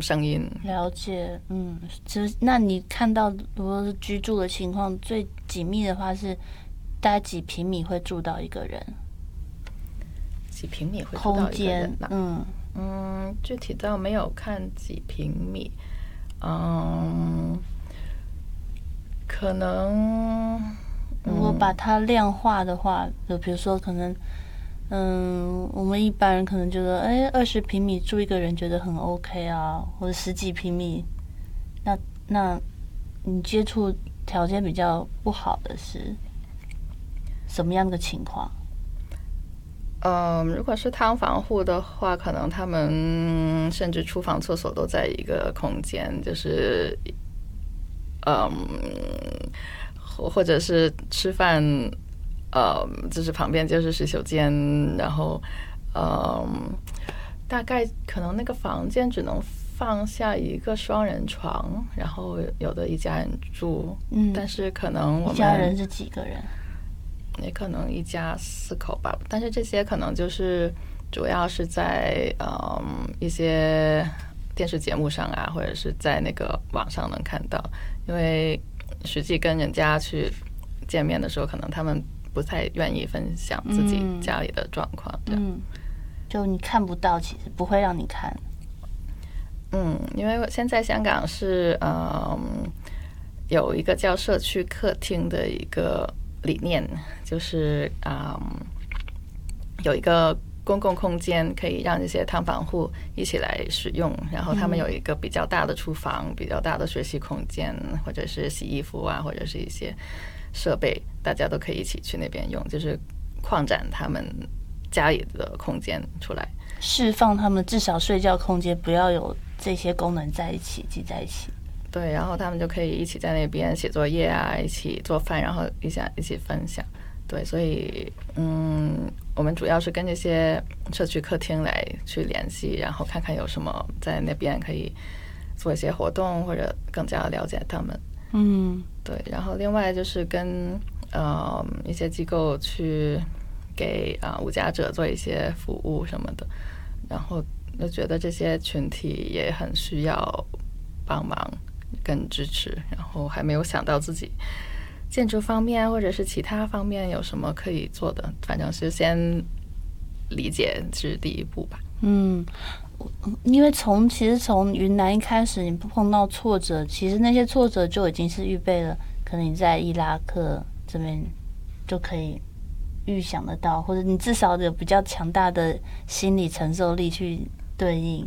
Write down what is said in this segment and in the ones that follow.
声音。 了解，其实那你看到如果是居住的情况最紧密的话，是大概几平米会住到一个人？ 几平米会住到一个人呢？具体到没有看几平米，可能如果把它量化的话，就比如说可能，我们一般人可能觉得，20平米住一个人觉得很 OK 啊，或者10几平米，那你接触条件比较不好的是什么样的情况？ 如果是汤房户的话，可能他们甚至厨房、厕所都在一个空间，就是，或者是吃饭，就是旁边就是洗手间，然后，大概可能那个房间只能放下一个双人床，然后有的一家人住，但是可能我们一家人是几个人？ 也可能一家4口吧，但是这些可能就是主要是在一些电视节目上啊，或者是在那个网上能看到，因为实际跟人家去见面的时候，可能他们不太愿意分享自己家里的状况， 就你看不到，其实不会让你看。 因为现在香港是有一个叫社区客厅的一个理念，就是有一个公共空间可以让这些汤房户一起来使用，然后他们有一个比较大的厨房，比较大的学习空间，或者是洗衣服啊，或者是一些设备，大家都可以一起去那边用，就是扩展他们家里的空间出来， 释放他们至少睡觉空间不要有这些功能在一起挤在一起。 对，然后他们就可以一起在那边写作业啊，一起做饭，然后一起分享。对，所以我们主要是跟这些社区客厅来去联系，然后看看有什么在那边可以做一些活动，或者更加了解他们。对，然后另外就是跟一些机构去给无家者做一些服务什么的，然后就觉得这些群体也很需要帮忙跟支持，然后还没有想到自己建筑方面或者是其他方面有什么可以做的，反正是先理解是第一步吧。 因为其实从云南一开始，你碰到挫折，其实那些挫折就已经是预备了，可能你在伊拉克这边就可以预想得到，或者你至少有比较强大的心理承受力去对应。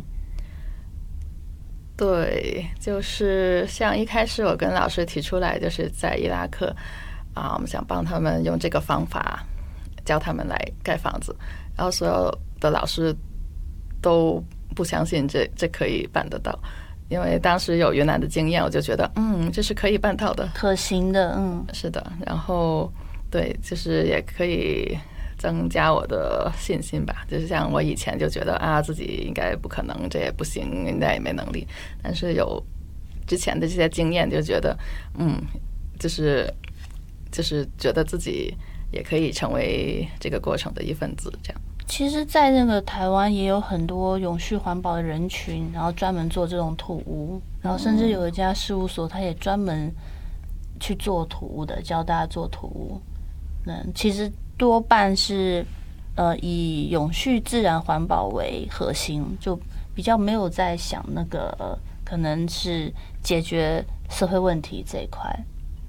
对，就是像一开始我跟老师提出来，就是在伊拉克我们想帮他们用这个方法教他们来盖房子，然后所有的老师都不相信这可以办得到，因为当时有云南的经验，我就觉得这是可以办到的， 可行的。 是的，然后对，就是也可以增加我的信心吧，就是像我以前就觉得自己应该不可能，这也不行，应该也没能力，但是有之前的这些经验，就觉得就是觉得自己也可以成为这个过程的一份子，这样。 其实在那个台湾也有很多永续环保的人群，然后专门做这种土屋，然后甚至有一家事务所它也专门去做土屋的，教大家做土屋。其实多半是以永续自然环保为核心，就比较没有在想那个可能是解决社会问题这一块。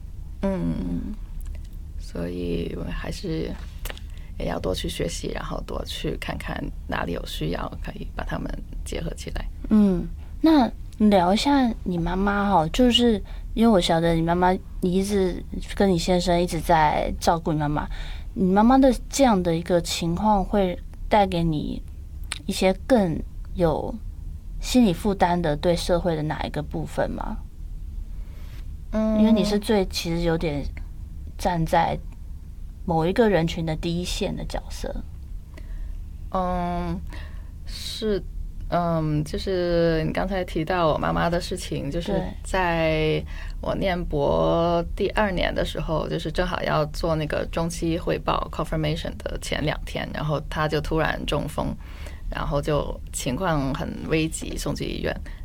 所以我还是也要多去学习，然后多去看看哪里有需要，可以把它们结合起来。 那聊一下你妈妈哈，就是因为我晓得你妈妈，你一直跟你先生一直在照顾你妈妈，你妈妈的这样的一个情况会带给你一些更有心理负担的对社会的哪一个部分吗？因为你是其实有点站在某一个人群的第一线的角色。 是。就是你刚才提到我妈妈的事情，就是在我念博第2年的时候，就是正好要做那个中期汇报 confirmation 的前2天，然后她就突然中风，然后就情况很危急，送去医院，